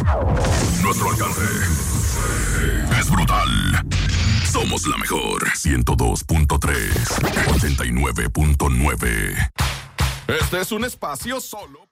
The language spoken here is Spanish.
Nuestro alcance es brutal. Somos la mejor. 102.3, 89.9. Este es un espacio solo